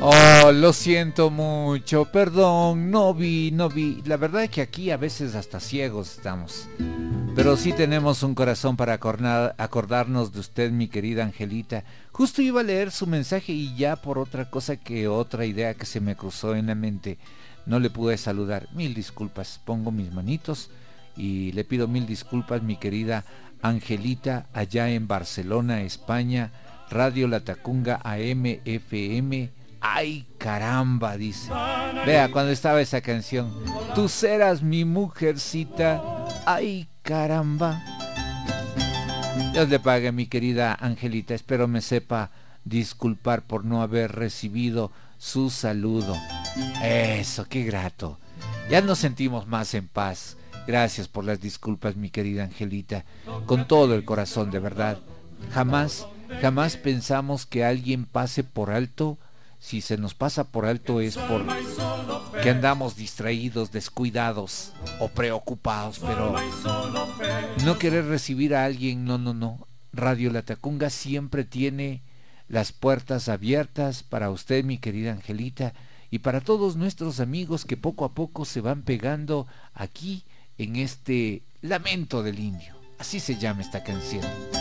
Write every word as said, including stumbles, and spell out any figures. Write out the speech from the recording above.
Oh, lo siento mucho, perdón, no vi, no vi. La verdad es que aquí a veces hasta ciegos estamos. Pero sí tenemos un corazón para acordar, acordarnos de usted, mi querida Angelita. Justo iba a leer su mensaje y ya por otra cosa que otra idea que se me cruzó en la mente, no le pude saludar. Mil disculpas, pongo mis manitos y le pido mil disculpas, mi querida Angelita, allá en Barcelona, España, Radio Latacunga A M F M. Ay, caramba, dice. Vea, cuando estaba esa canción, tú serás mi mujercita. Ay, caramba. Dios le pague, mi querida Angelita. Espero me sepa disculpar por no haber recibido su saludo. Eso, qué grato. Ya nos sentimos más en paz. Gracias por las disculpas, mi querida Angelita. Con todo el corazón, de verdad. Jamás, jamás pensamos que alguien pase por alto. Si se nos pasa por alto es por que andamos distraídos, descuidados o preocupados, pero no querer recibir a alguien, no, no, no. Radio Latacunga siempre tiene las puertas abiertas para usted, mi querida Angelita, y para todos nuestros amigos que poco a poco se van pegando aquí en este Lamento del Indio. Así se llama esta canción.